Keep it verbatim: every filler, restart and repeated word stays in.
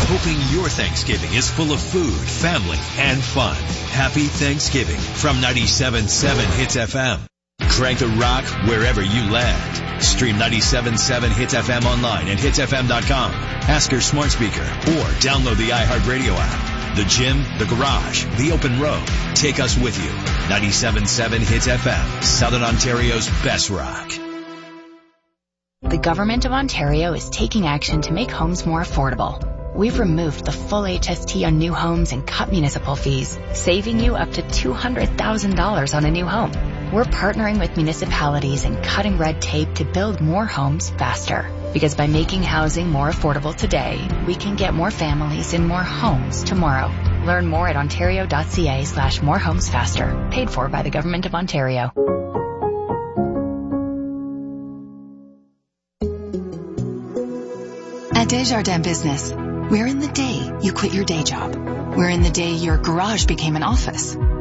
hoping your Thanksgiving is full of food, family, and fun. Happy Thanksgiving from ninety-seven point seven Hits F M. Crank the rock wherever you land. Stream ninety-seven point seven Hits F M online at hits f m dot com. Ask your smart speaker or download the iHeartRadio app. The gym, the garage, the open road. Take us with you. ninety-seven point seven Hits F M, Southern Ontario's best rock. The Government of Ontario is taking action to make homes more affordable. We've removed the full H S T on new homes and cut municipal fees, saving you up to two hundred thousand dollars on a new home. We're partnering with municipalities and cutting red tape to build more homes faster. Because by making housing more affordable today, we can get more families in more homes tomorrow. Learn more at ontario.ca slash more homes faster. Paid for by the Government of Ontario. At Desjardins Business, we're in the day you quit your day job. We're in the day your garage became an office.